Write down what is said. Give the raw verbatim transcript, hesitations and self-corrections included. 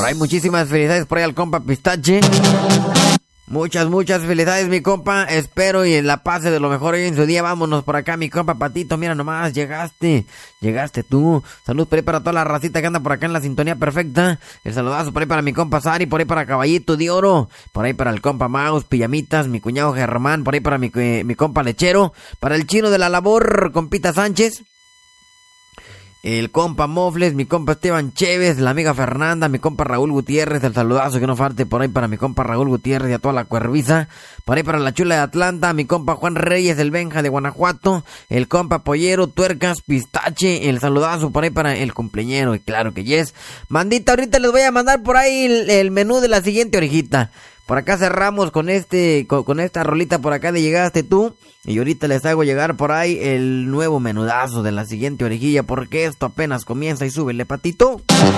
Por ahí muchísimas felicidades por ahí al compa Pistache. Muchas, muchas felicidades, mi compa. Espero y la pase de lo mejor hoy en su día. Vámonos por acá, mi compa Patito. Mira nomás, llegaste. Llegaste tú. Salud por ahí para toda la racita que anda por acá en la sintonía perfecta. El saludazo por ahí para mi compa Sari. Por ahí para Caballito de Oro. Por ahí para el compa Maus, Pijamitas, mi cuñado Germán. Por ahí para mi, eh, mi compa Lechero. Para el chino de la labor, compita Sánchez. El compa Mofles, mi compa Esteban Chévez, la amiga Fernanda, mi compa Raúl Gutiérrez, el saludazo que no falte por ahí para mi compa Raúl Gutiérrez y a toda la cuerviza, por ahí para la chula de Atlanta, mi compa Juan Reyes, el Benja de Guanajuato, el compa Pollero, Tuercas, Pistache, el saludazo por ahí para el cumpleañero, y claro que yes. Mandita, ahorita les voy a mandar por ahí el, el menú de la siguiente orejita. Por acá cerramos con este con, con esta rolita por acá de Llegaste Tú. Y ahorita les hago llegar por ahí el nuevo menudazo de la siguiente orejilla, porque esto apenas comienza y súbele, Patito.